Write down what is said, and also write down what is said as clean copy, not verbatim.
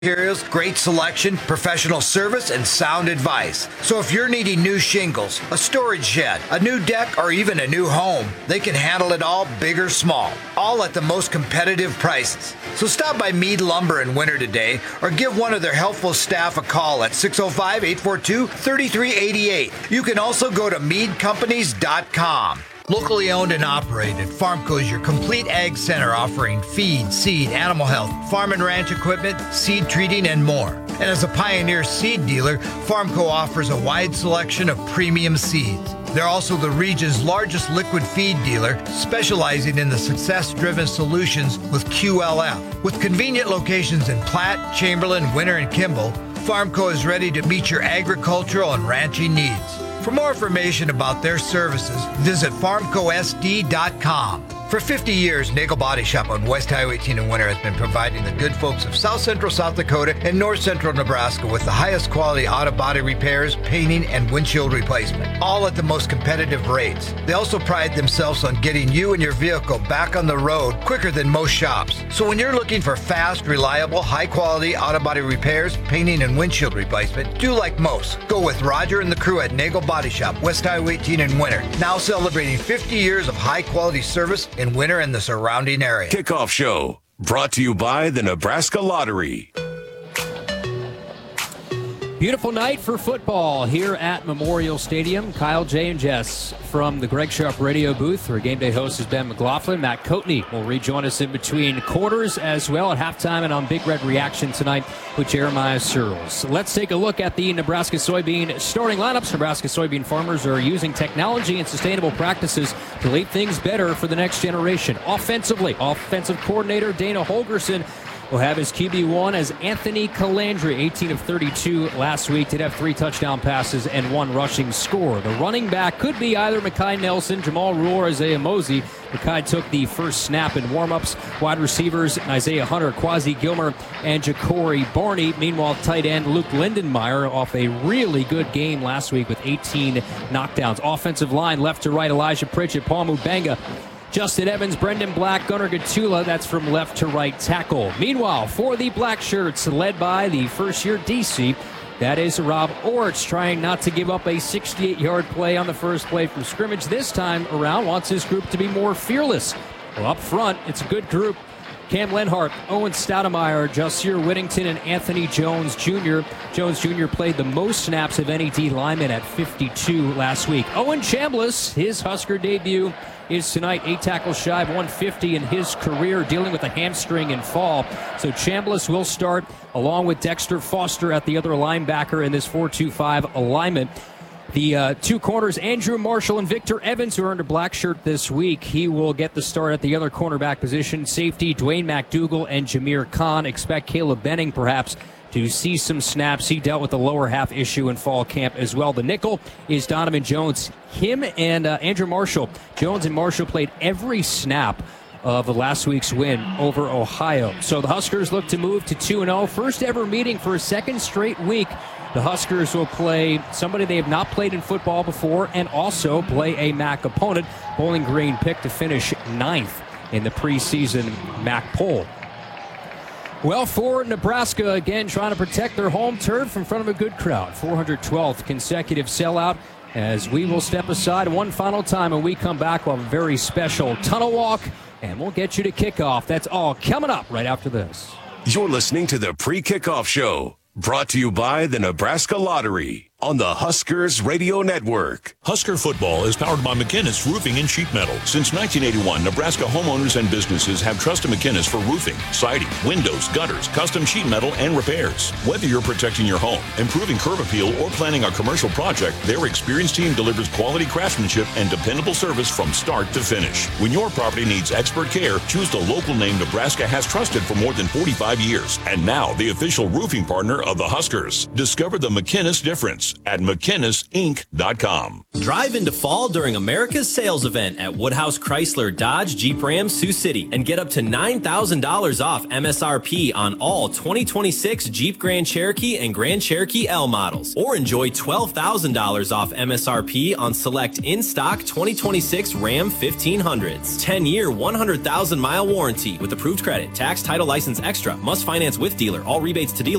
Materials, great selection, professional service, and sound advice. So if you're needing new shingles, a storage shed, a new deck, or even a new home, they can handle it all, big or small, all at the most competitive prices. So stop by Mead Lumber in Winter today, or give one of their helpful staff a call at 605-842-3388. You can also go to meadcompanies.com. Locally owned and operated, Farmco is your complete ag center offering feed, seed, animal health, farm and ranch equipment, seed treating, and more. And as a pioneer seed dealer, Farmco offers a wide selection of premium seeds. They're also the region's largest liquid feed dealer, specializing in the success-driven solutions with QLF. With convenient locations in Platte, Chamberlain, Winter, and Kimball, Farmco is ready to meet your agricultural and ranching needs. For more information about their services, visit farmcosd.com. For 50 years, Nagel Body Shop on West Highway 18 in Winter has been providing the good folks of South Central South Dakota and North Central Nebraska with the highest quality auto body repairs, painting, and windshield replacement, all at the most competitive rates. They also pride themselves on getting you and your vehicle back on the road quicker than most shops. So when you're looking for fast, reliable, high-quality auto body repairs, painting, and windshield replacement, do like most. Go with Roger and the crew at Nagel Body Shop, West Highway 18 in Winter, now celebrating 50 years of high-quality service in Winter and the surrounding area. Kickoff Show, brought to you by the Nebraska Lottery. Beautiful night for football here at Memorial Stadium. Kyle, Jay, and Jess from the Greg Sharp radio booth. Our game day host is Ben McLaughlin. Matt Coatney will rejoin us in between quarters as well at halftime and on Big Red Reaction tonight with Jeremiah Searles. Let's take a look at the Nebraska soybean starting lineups. Nebraska soybean farmers are using technology and sustainable practices to leave things better for the next generation. Offensively, offensive coordinator Dana Holgerson will have his QB1 as Anthony Calandri, 18 of 32 last week. Did have 3 touchdown passes and 1 rushing score. The running back could be either Mekhi Nelson, Jamal Rule, or Isaiah Mosey. Mekhi took the first snap in warm-ups. Wide receivers, Isaiah Hunter, Quasi Gilmer, and Ja'Cory Barney. Meanwhile, tight end Luke Lindenmeyer off a really good game last week with 18 knockdowns. Offensive line, left to right, Elijah Pritchett, Paul Mubenga, Justin Evans, Brendan Black, Gunnar Gatula. That's from left to right tackle. Meanwhile, for the Black Shirts, led by the first-year DC, that is Rob Orts, trying not to give up a 68-yard play on the first play from scrimmage. This time around, wants his group to be more fearless. Well, up front, it's a good group. Cam Lenhart, Owen Stoudemire, Jasier Whittington, and Anthony Jones Jr. Jones Jr. played the most snaps of any D lineman at 52 last week. Owen Chambliss, his Husker debut is tonight, 8 tackles shy of 150 in his career, dealing with a hamstring in fall. So Chambliss will start along with Dexter Foster at the other linebacker in this 4-2-5 alignment. The 2 corners, Andrew Marshall and Victor Evans, who earned a black shirt this week. He will get the start at the other cornerback position. Safety, Dwayne McDougal and Jameer Khan. Expect Caleb Benning perhaps to see some snaps. He dealt with the lower half issue in fall camp as well. The nickel is Donovan Jones. Him and Andrew Marshall. Jones and Marshall played every snap of the last week's win over Ohio. So the Huskers look to move to 2-0. First ever meeting for a second straight week. The Huskers will play somebody they have not played in football before and also play a MAC opponent. Bowling Green picked to finish 9th in the preseason MAC poll. Well, for Nebraska, again, trying to protect their home turf in front of a good crowd. 412th consecutive sellout. As we will step aside one final time and we come back, we'll have a very special tunnel walk, and we'll get you to kickoff. That's all coming up right after this. You're listening to the Pre-Kickoff Show, brought to you by the Nebraska Lottery on the Huskers Radio Network. Husker football is powered by McInnis Roofing and Sheet Metal. Since 1981, Nebraska homeowners and businesses have trusted McInnis for roofing, siding, windows, gutters, custom sheet metal, and repairs. Whether you're protecting your home, improving curb appeal, or planning a commercial project, their experienced team delivers quality craftsmanship and dependable service from start to finish. When your property needs expert care, choose the local name Nebraska has trusted for more than 45 years. And now, the official roofing partner of the Huskers. Discover the McInnis difference. us at McInnesinc.com. Drive into fall during America's sales event at Woodhouse Chrysler Dodge Jeep Ram Sioux City and get up to $9,000 off MSRP on all 2026 Jeep Grand Cherokee and Grand Cherokee L models. Or enjoy $12,000 off MSRP on select in-stock 2026 Ram 1500s. 10-year, 100,000-mile warranty with approved credit. Tax, title, license extra. Must finance with dealer. All rebates to dealer.